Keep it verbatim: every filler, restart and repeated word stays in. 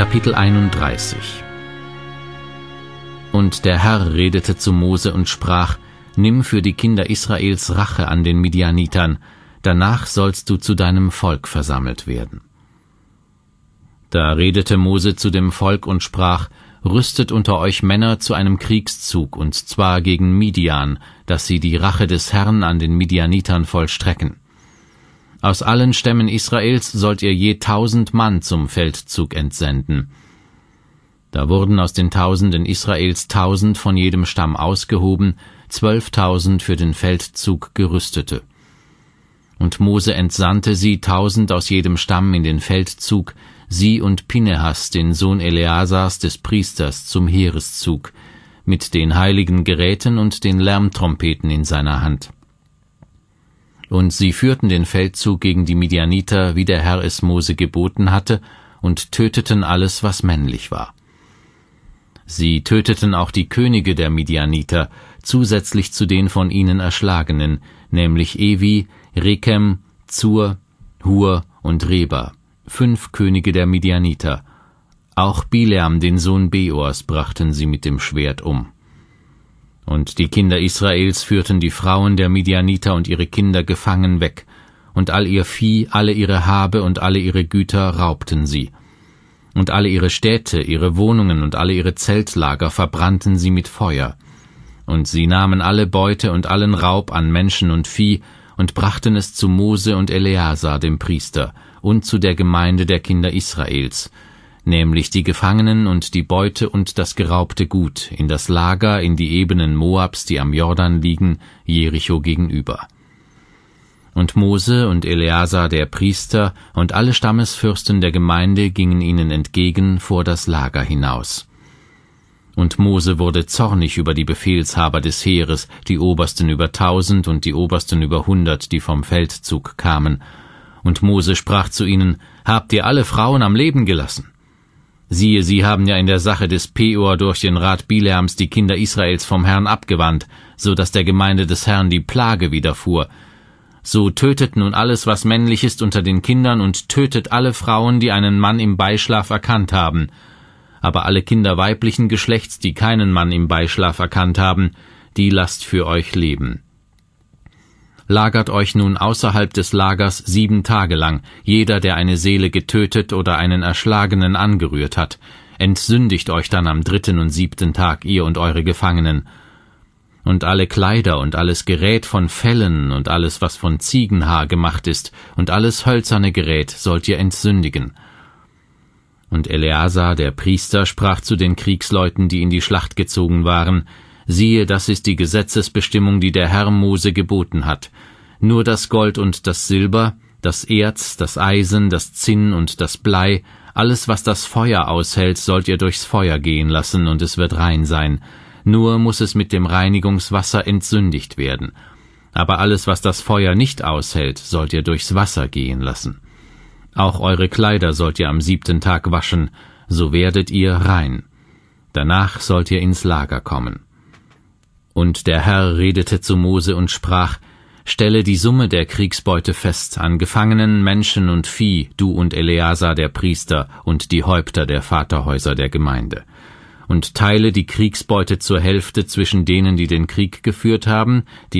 Kapitel einunddreißig. Und der Herr redete zu Mose und sprach: Nimm für die Kinder Israels Rache an den Midianitern, danach sollst du zu deinem Volk versammelt werden. Da redete Mose zu dem Volk und sprach: Rüstet unter euch Männer zu einem Kriegszug, und zwar gegen Midian, dass sie die Rache des Herrn an den Midianitern vollstrecken. Aus allen Stämmen Israels sollt ihr je tausend Mann zum Feldzug entsenden. Da wurden aus den Tausenden Israels tausend von jedem Stamm ausgehoben, zwölftausend für den Feldzug Gerüstete. Und Mose entsandte sie, tausend aus jedem Stamm in den Feldzug, sie und Pinehas, den Sohn Eleasars des Priesters, zum Heereszug, mit den heiligen Geräten und den Lärmtrompeten in seiner Hand. Und sie führten den Feldzug gegen die Midianiter, wie der Herr es Mose geboten hatte, und töteten alles, was männlich war. Sie töteten auch die Könige der Midianiter, zusätzlich zu den von ihnen Erschlagenen, nämlich Evi, Rekem, Zur, Hur und Reba, fünf Könige der Midianiter. Auch Bileam, den Sohn Beors, brachten sie mit dem Schwert um. Und die Kinder Israels führten die Frauen der Midianiter und ihre Kinder gefangen weg, und all ihr Vieh, alle ihre Habe und alle ihre Güter raubten sie. Und alle ihre Städte, ihre Wohnungen und alle ihre Zeltlager verbrannten sie mit Feuer. Und sie nahmen alle Beute und allen Raub an Menschen und Vieh und brachten es zu Mose und Eleasar, dem Priester, und zu der Gemeinde der Kinder Israels, nämlich die Gefangenen und die Beute und das geraubte Gut, in das Lager in die Ebenen Moabs, die am Jordan liegen, Jericho gegenüber. Und Mose und Eleasar der Priester und alle Stammesfürsten der Gemeinde gingen ihnen entgegen vor das Lager hinaus. Und Mose wurde zornig über die Befehlshaber des Heeres, die Obersten über tausend und die Obersten über hundert, die vom Feldzug kamen. Und Mose sprach zu ihnen: Habt ihr alle Frauen am Leben gelassen? Siehe, sie haben ja in der Sache des Peor durch den Rat Bileams die Kinder Israels vom Herrn abgewandt, so dass der Gemeinde des Herrn die Plage widerfuhr. So tötet nun alles, was männlich ist unter den Kindern, und tötet alle Frauen, die einen Mann im Beischlaf erkannt haben. Aber alle Kinder weiblichen Geschlechts, die keinen Mann im Beischlaf erkannt haben, die lasst für euch leben. Lagert euch nun außerhalb des Lagers sieben Tage lang, jeder, der eine Seele getötet oder einen Erschlagenen angerührt hat. Entsündigt euch dann am dritten und siebten Tag, ihr und eure Gefangenen. Und alle Kleider und alles Gerät von Fellen und alles, was von Ziegenhaar gemacht ist, und alles hölzerne Gerät sollt ihr entsündigen. Und Eleasar, der Priester, sprach zu den Kriegsleuten, die in die Schlacht gezogen waren: Siehe, das ist die Gesetzesbestimmung, die der Herr Mose geboten hat. Nur das Gold und das Silber, das Erz, das Eisen, das Zinn und das Blei, alles, was das Feuer aushält, sollt ihr durchs Feuer gehen lassen, und es wird rein sein. Nur muss es mit dem Reinigungswasser entsündigt werden. Aber alles, was das Feuer nicht aushält, sollt ihr durchs Wasser gehen lassen. Auch eure Kleider sollt ihr am siebten Tag waschen, so werdet ihr rein. Danach sollt ihr ins Lager kommen. Und der Herr redete zu Mose und sprach: Stelle die Summe der Kriegsbeute fest an Gefangenen, Menschen und Vieh, du und Eleasar der Priester und die Häupter der Vaterhäuser der Gemeinde. Und teile die Kriegsbeute zur Hälfte zwischen denen, die den Krieg geführt haben, die